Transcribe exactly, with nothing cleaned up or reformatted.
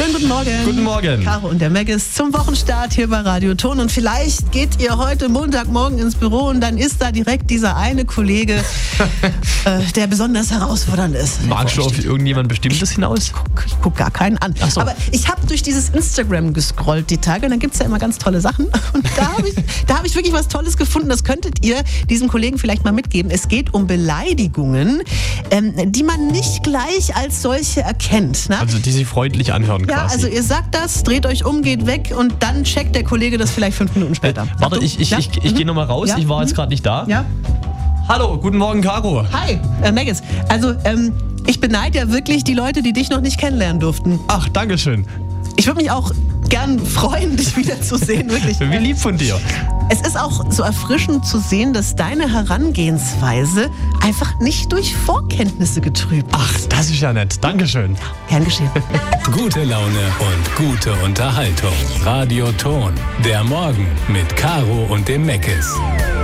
Schönen guten Morgen. Guten Morgen. Caro und der Meggis zum Wochenstart hier bei Radio Ton. Und vielleicht geht ihr heute Montagmorgen ins Büro und dann ist da direkt dieser eine Kollege, äh, der besonders herausfordernd ist. Magst du auf irgendjemand Bestimmtes hinaus? Ich guck, ich guck gar keinen an. Ach so. Aber ich habe durch dieses Instagram gescrollt die Tage und dann gibt es ja immer ganz tolle Sachen. Und da habe ich, da hab ich wirklich was Tolles gefunden. Das könntet ihr diesem Kollegen vielleicht mal mitgeben. Es geht um Beleidigungen, ähm, die man nicht gleich als solche erkennt. Ne? Also die sich freundlich anhören Ja, quasi. also ihr sagt das, dreht euch um, geht weg und dann checkt der Kollege das vielleicht fünf Minuten später. Äh, warte, du? ich, ich, Ja? ich, ich Mhm. gehe nochmal raus. Ja? Ich war jetzt Mhm. gerade nicht da. Ja. Hallo, guten Morgen, Caro. Hi, äh, Meggis. Also ähm, ich beneide ja wirklich die Leute, die dich noch nicht kennenlernen durften. Ach, danke schön. Ich würde mich auch gern freuen, dich wiederzusehen, wirklich. Wie lieb von dir. Es ist auch so erfrischend zu sehen, dass deine Herangehensweise einfach nicht durch Vorkenntnisse getrübt ist. Ach, das ist ja nett. Dankeschön. Gern geschehen. Gute Laune und gute Unterhaltung. Radio Ton. Der Morgen mit Caro und dem Meggis.